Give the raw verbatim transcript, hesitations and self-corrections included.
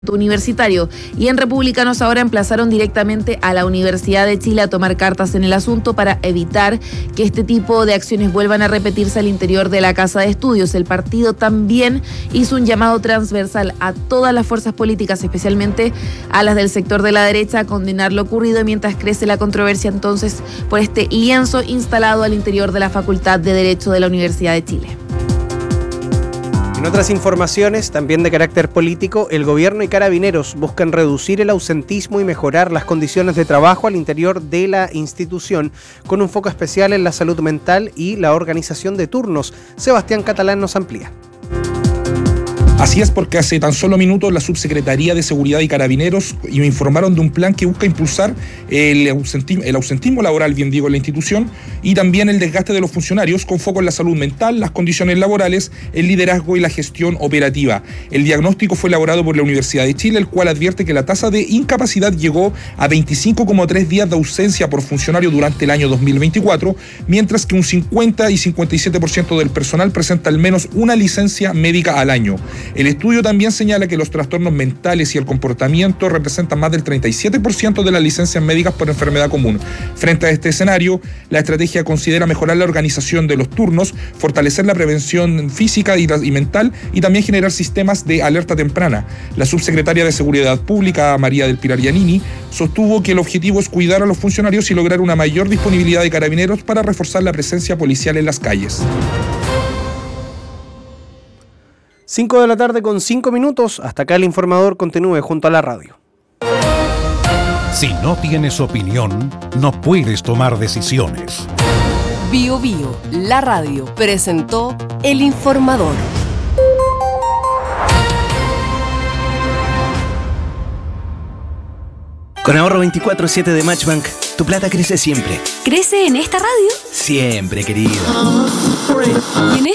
universitario. Y en Republicanos ahora emplazaron directamente a la Universidad de Chile a tomar cartas en el asunto para evitar que este tipo de acciones vuelvan a repetirse al interior de la Casa de Estudios. El partido también hizo un llamado transversal a todas las fuerzas políticas, especialmente a las del sector de la derecha, a condenar lo ocurrido mientras crece la controversia entonces por este lienzo instalado al interior de la Facultad de Derecho de la Universidad de Chile. En otras informaciones, también de carácter político, el gobierno y carabineros buscan reducir el ausentismo y mejorar las condiciones de trabajo al interior de la institución, con un foco especial en la salud mental y la organización de turnos. Sebastián Catalán nos amplía. Así es, porque hace tan solo minutos la Subsecretaría de Seguridad y Carabineros me informaron de un plan que busca impulsar el ausentismo, el ausentismo laboral, bien digo, en la institución, y también el desgaste de los funcionarios con foco en la salud mental, las condiciones laborales, el liderazgo y la gestión operativa. El diagnóstico fue elaborado por la Universidad de Chile, el cual advierte que la tasa de incapacidad llegó a veinticinco coma tres días de ausencia por funcionario durante el año dos mil veinticuatro, mientras que un cincuenta y cincuenta y siete por ciento del personal presenta al menos una licencia médica al año. El estudio también señala que los trastornos mentales y el comportamiento representan más del treinta y siete por ciento de las licencias médicas por enfermedad común. Frente a este escenario, la estrategia considera mejorar la organización de los turnos, fortalecer la prevención física y, y mental y también generar sistemas de alerta temprana. La subsecretaria de Seguridad Pública, María del Pilar Giannini, sostuvo que el objetivo es cuidar a los funcionarios y lograr una mayor disponibilidad de carabineros para reforzar la presencia policial en las calles. cinco de la tarde con cinco minutos. Hasta acá el informador. Continúe junto a la radio. Si no tienes opinión, no puedes tomar decisiones. Bio Bio, la radio, presentó El Informador. Con ahorro veinticuatro siete de Matchbank, tu plata crece siempre. ¿Crece en esta radio? Siempre, querido. ¿Y en